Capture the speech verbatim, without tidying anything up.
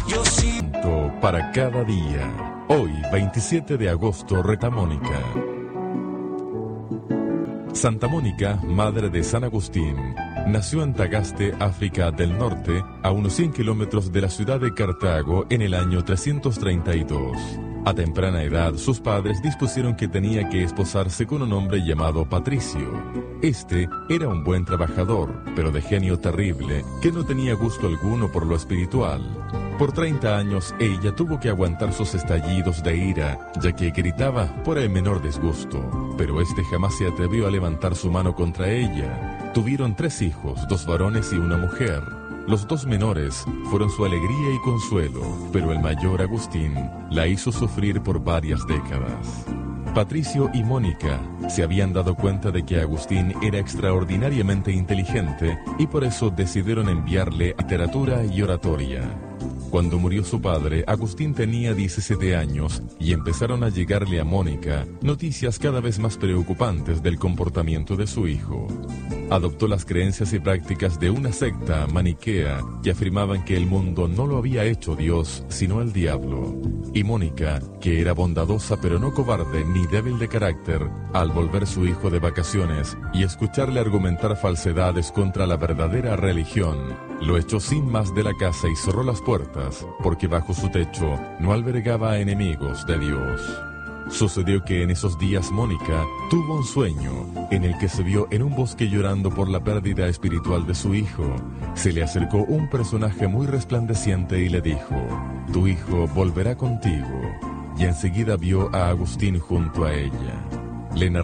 Yo sí. Para cada día. Hoy, veintisiete de agosto, Santa Mónica. Santa Mónica, madre de San Agustín, nació en Tagaste, África del Norte, a unos cien kilómetros de la ciudad de Cartago en el año trescientos treinta y dos. A temprana edad, sus padres dispusieron que tenía que esposarse con un hombre llamado Patricio. Este era un buen trabajador, pero de genio terrible, que no tenía gusto alguno por lo espiritual. Por treinta años ella tuvo que aguantar sus estallidos de ira, ya que gritaba por el menor disgusto, pero este jamás se atrevió a levantar su mano contra ella. Tuvieron tres hijos, dos varones y una mujer. Los dos menores fueron su alegría y consuelo, pero el mayor, Agustín, la hizo sufrir por varias décadas. Patricio y Mónica se habían dado cuenta de que Agustín era extraordinariamente inteligente y por eso decidieron enviarle literatura y oratoria. Cuando murió su padre, Agustín tenía diecisiete años y empezaron a llegarle a Mónica noticias cada vez más preocupantes del comportamiento de su hijo. Adoptó las creencias y prácticas de una secta maniquea que afirmaban que el mundo no lo había hecho Dios, sino el diablo. Y Mónica, que era bondadosa pero no cobarde ni débil de carácter, al volver su hijo de vacaciones y escucharle argumentar falsedades contra la verdadera religión, lo echó sin más de la casa y cerró las puertas, porque bajo su techo no albergaba a enemigos de Dios. Sucedió que en esos días Mónica tuvo un sueño en el que se vio en un bosque llorando por la pérdida espiritual de su hijo. Se le acercó un personaje muy resplandeciente y le dijo: «Tu hijo volverá contigo». Y enseguida vio a Agustín junto a ella. Le narró